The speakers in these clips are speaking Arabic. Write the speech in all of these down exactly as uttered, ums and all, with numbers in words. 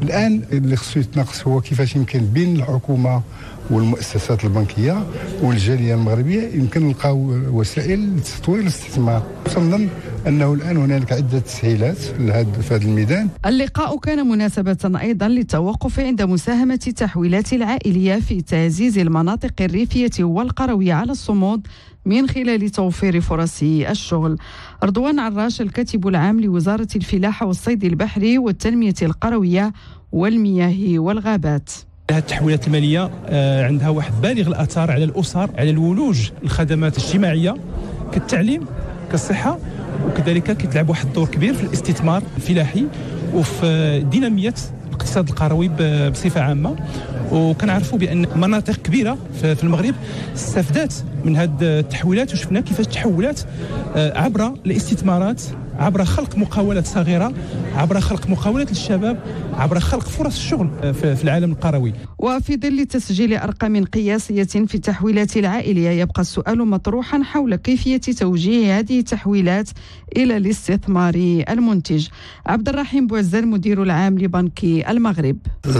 الآن اللي خصو يتناقش هو كيفاش يمكن بين الحكومة والمؤسسات البنكية والجالية المغربية يمكن نلقاو وسائل لتطوير الاستثمار. نظن أنه الآن هنالك عدة تسهيلات في هذا الميدان. اللقاء كان مناسبة أيضا للتوقف عند مساهمة التحويلات العائلية في تعزيز المناطق الريفية والقروية على الصمود من خلال توفير فرص الشغل. رضوان عراش الكاتب العام لوزارة الفلاحة والصيد البحري والتنمية القروية والمياه والغابات. هذه التحويلات المالية عندها واحد بالغ الآثار على الأسر، على الولوج الخدمات الاجتماعية كالتعليم كالصحة، وكذلك كتلعب واحد الدور كبير في الاستثمار الفلاحي وفي دينامية الاقتصاد القروي بصفة عامة. وكنعرفوا بأن مناطق كبيرة في المغرب استفدت من هذه التحويلات، وشفنا كيفاش تحولات عبر الاستثمارات، عبر خلق مقاولات صغيرة، عبر خلق مقاولات للشباب، عبر خلق فرص الشغل في العالم القروي. وفي ظل تسجيل أرقام قياسية في التحويلات العائلية، يبقى السؤال مطروحا حول كيفية توجيه هذه التحويلات إلى الاستثمار المنتج. عبد الرحيم بوعزال مدير العام لبنك المغرب.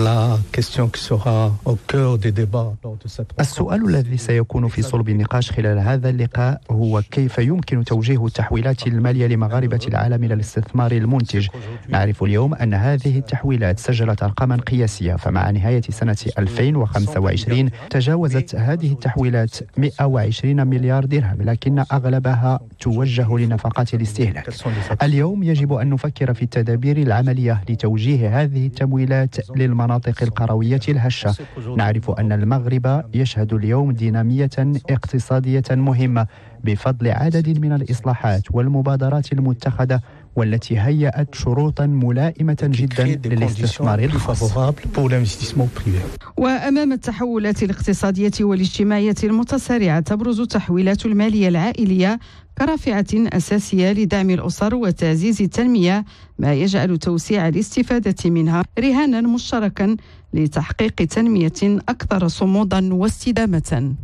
السؤال الذي سيكون في صلب النقاش خلال هذا اللقاء هو كيف يمكن توجيه التحويلات المالية لمغاربة العالم إلى الاستثمار المنتج. نعرف اليوم أن هذه التحويلات سجلت أرقاما قياسية، فمع نهاية سنة ألفين وخمسة وعشرين تجاوزت هذه التحويلات مئة وعشرين مليار درهم، لكن أغلبها توجه لنفقات الاستهلاك. اليوم يجب أن نفكر في التدابير العملية لتوجيه هذه التمويلات للمناطق القروية الهشة. نعرف أن المغرب يشهد اليوم دينامية اقتصادية مهمة بفضل عدد من الإصلاحات والمبادرات المتخذة، والتي هيأت شروطا ملائمة جدا للاستثمار الخاص. وأمام التحولات الاقتصادية والاجتماعية المتسارعة، تبرز التحويلات المالية العائلية كرافعة أساسية لدعم الأسر وتعزيز التنمية، ما يجعل توسيع الاستفادة منها رهانا مشتركا لتحقيق تنمية أكثر صمودا واستدامة.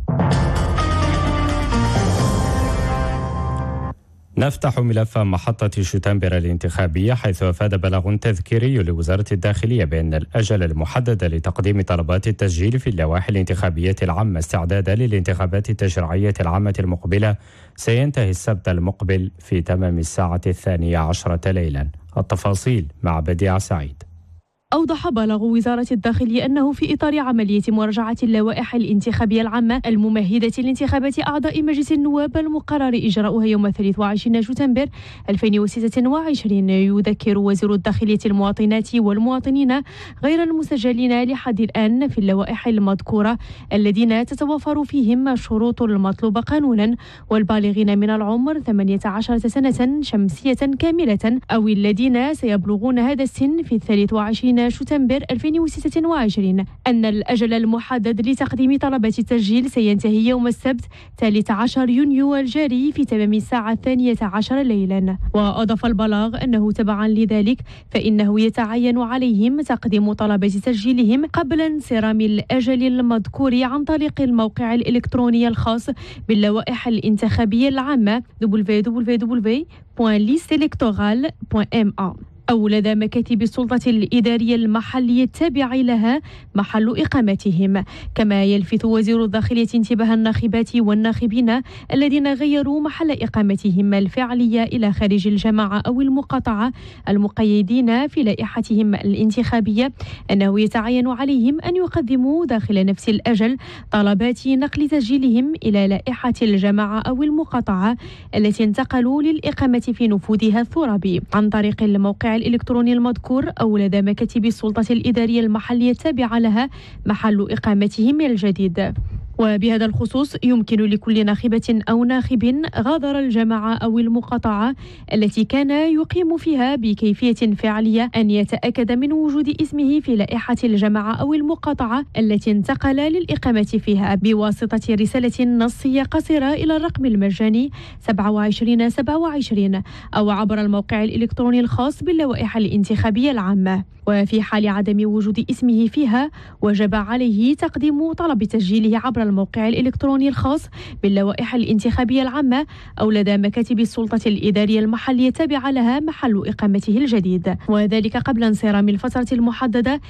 نفتح ملف محطة شتنبر الانتخابية، حيث أفاد بلاغ تذكيري لوزارة الداخلية بأن الأجل المحدد لتقديم طلبات التسجيل في اللوائح الانتخابية العامة استعدادا للانتخابات التشريعية العامة المقبلة سينتهي السبت المقبل في تمام الساعة الثانية عشرة ليلا. التفاصيل مع بديع سعيد. أوضح بلاغ وزارة الداخلية أنه في إطار عملية مراجعة اللوائح الانتخابية العامة الممهدة لانتخابات أعضاء مجلس النواب المقرر إجراؤها يوم الثالث وعشرين شتنبر ألفين وستة وعشرين، يذكر وزير الداخلية المواطنات والمواطنين غير المسجلين لحد الآن في اللوائح المذكورة الذين تتوافر فيهم شروط المطلوبة قانونا، والبالغين من العمر ثمانية عشر سنة شمسية كاملة، أو الذين سيبلغون هذا السن في الثالث وعشرين شتنبر ألفين وستة وعشرين، أن الأجل المحدد لتقديم طلبات التسجيل سينتهي يوم السبت ثالث عشر يونيو الجاري في تمام الساعة الثانية عشر ليلا. وأضاف البلاغ أنه تبعا لذلك فإنه يتعين عليهم تقديم طلبات تسجيلهم قبل انصرام الأجل المذكور عن طريق الموقع الإلكتروني الخاص باللوائح الانتخابية العامة دبليو دبليو دبليو دوت ليست إلكتورال دوت إم إيه أو لدى مكاتب السلطة الإدارية المحلية التابعة لها محل إقامتهم. كما يلفت وزير الداخلية انتباه الناخبات والناخبين الذين غيروا محل إقامتهم الفعلية إلى خارج الجماعة أو المقاطعة المقيدين في لائحتهم الانتخابية أنه يتعين عليهم أن يقدموا داخل نفس الأجل طلبات نقل تسجيلهم إلى لائحة الجماعة أو المقاطعة التي انتقلوا للإقامة في نفوذها الثرابي عن طريق الموقع الإلكتروني المذكور أو لدى مكاتب السلطة الإدارية المحلية التابعة لها محل إقامتهم الجديد. وبهذا الخصوص يمكن لكل ناخبة أو ناخب غادر الجماعة أو المقاطعة التي كان يقيم فيها بكيفية فعلية أن يتأكد من وجود اسمه في لائحة الجماعة أو المقاطعة التي انتقل للإقامة فيها بواسطة رسالة نصية قصيرة إلى الرقم المجاني سبعة وعشرين سبعة وعشرين أو عبر الموقع الإلكتروني الخاص باللوائح الانتخابية العامة. وفي حال عدم وجود اسمه فيها وجب عليه تقديم طلب تسجيله عبر الموقع الإلكتروني الخاص باللوائح الانتخابية العامة أو لدى مكاتب السلطة الإدارية المحلية التابعة لها محل إقامته الجديد، وذلك قبل انصرام الفترة المحددة